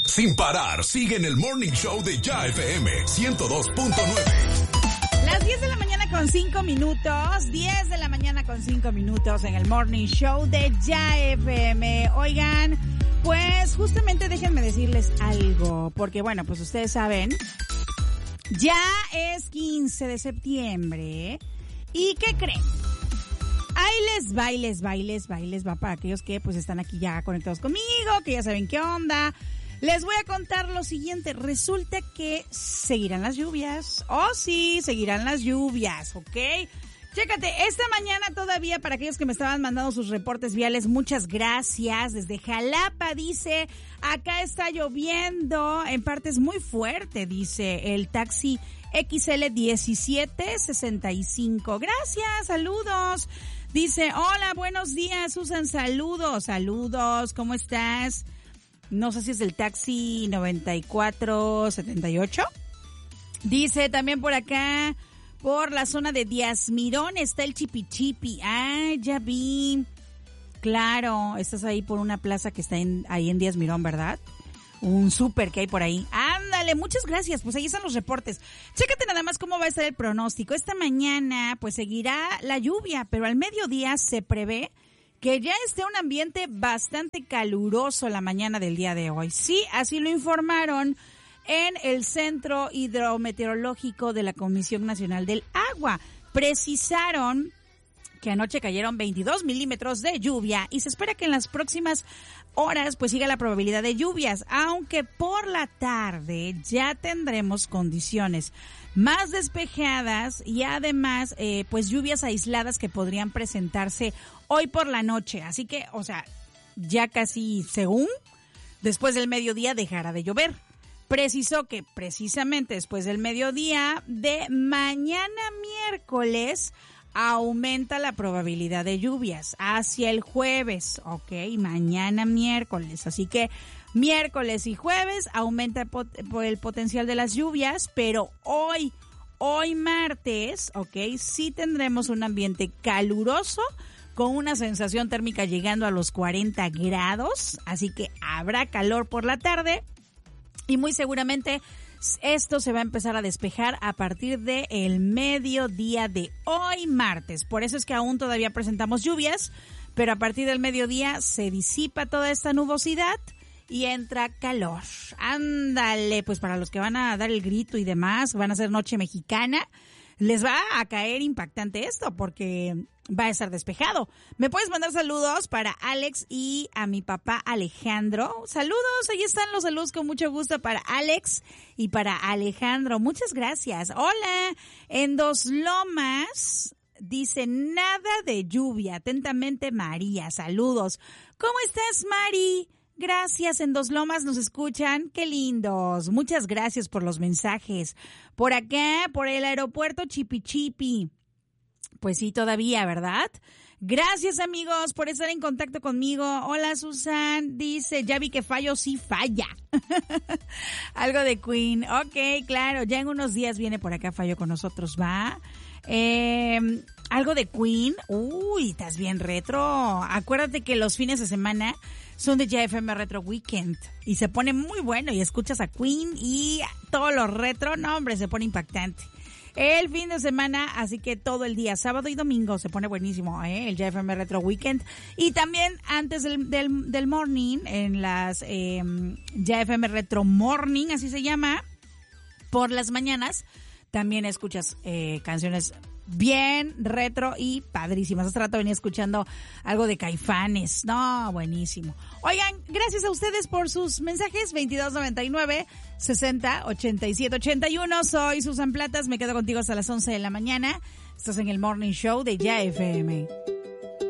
Sin parar, sigue en el Morning Show de Ya FM 102.9. Las 10 de la mañana con 5 minutos, 10 de la mañana con 5 minutos en el Morning Show de Ya FM. Oigan, pues justamente déjenme decirles algo, porque bueno, pues ustedes saben, ya es 15 de septiembre, ¿y qué creen? Ahí les va para aquellos que pues están aquí ya conectados conmigo, que ya saben qué onda. Les voy a contar lo siguiente. Resulta que seguirán las lluvias. Oh, sí, seguirán las lluvias, ¿ok? Chécate, esta mañana todavía, para aquellos que me estaban mandando sus reportes viales, muchas gracias. Desde Jalapa dice, acá está lloviendo, en partes muy fuerte, dice el taxi XL 1765. Gracias, saludos. Dice, hola, buenos días, Susan, saludos, ¿cómo estás? No sé si es el taxi 9478. Dice también por acá, por la zona de Díaz Mirón está el Chipichipi. Ah, ya vi. Claro, estás ahí por una plaza que está ahí en Díaz Mirón, ¿verdad? Un súper que hay por ahí. Ándale, muchas gracias. Pues ahí están los reportes. Chécate nada más cómo va a estar el pronóstico. Esta mañana pues seguirá la lluvia, pero al mediodía se prevé que ya esté un ambiente bastante caluroso la mañana del día de hoy. Sí, así lo informaron en el Centro Hidrometeorológico de la Comisión Nacional del Agua. Precisaron que anoche cayeron 22 milímetros de lluvia y se espera que en las próximas horas pues siga la probabilidad de lluvias, aunque por la tarde ya tendremos condiciones más despejadas y además pues lluvias aisladas que podrían presentarse hoy por la noche. Así que, o sea, ya casi según después del mediodía dejará de llover. Precisó que precisamente después del mediodía de mañana miércoles aumenta la probabilidad de lluvias hacia el jueves, ok, mañana miércoles, así que miércoles y jueves aumenta el potencial de las lluvias, pero hoy martes, ok, sí tendremos un ambiente caluroso con una sensación térmica llegando a los 40 grados, así que habrá calor por la tarde y muy seguramente esto se va a empezar a despejar a partir del mediodía de hoy martes. Por eso es que aún todavía presentamos lluvias, pero a partir del mediodía se disipa toda esta nubosidad y entra calor. Ándale, pues para los que van a dar el grito y demás, van a hacer noche mexicana, les va a caer impactante esto porque va a estar despejado. ¿Me puedes mandar saludos para Alex y a mi papá Alejandro? Saludos, ahí están los saludos con mucho gusto para Alex y para Alejandro. Muchas gracias. Hola, en Dos Lomas dice nada de lluvia. Atentamente María, saludos. ¿Cómo estás, Mari? Gracias, en Dos Lomas nos escuchan, qué lindos. Muchas gracias por los mensajes. Por acá, por el aeropuerto Chipichipi. Pues sí, todavía, ¿verdad? Gracias, amigos, por estar en contacto conmigo. Hola, Susan, dice, ya vi que fallo, sí falla. Algo de Queen. Ok, claro, ya en unos días viene por acá Fallo con nosotros, ¿va? Algo de Queen. Uy, estás bien retro. Acuérdate que los fines de semana son de Ya FM Retro Weekend y se pone muy bueno y escuchas a Queen y todo lo retro, no hombre, se pone impactante. El fin de semana, así que todo el día, sábado y domingo, se pone buenísimo, el Ya FM Retro Weekend. Y también antes del morning, en las Ya FM Retro Morning, así se llama, por las mañanas, también escuchas canciones bien retro y padrísimas. Hace rato venía escuchando algo de Caifanes. No, buenísimo. Oigan, gracias a ustedes por sus mensajes. 2299-60-87-81. Soy Susan Platas. Me quedo contigo hasta las 11 de la mañana. Estás en el Morning Show de Ya FM.